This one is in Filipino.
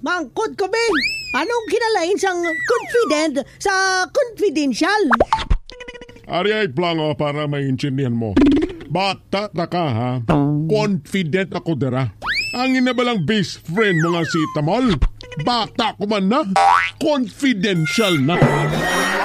Mangkot ko, Ben. Anong kinalain sang confident sa confidential? Ari ay plano para maintindihan mo. Bata ta ka ha. Confident ako dira. Ang inabalang best friend mo nga si Tamol. Bata ko man na. Confidential na.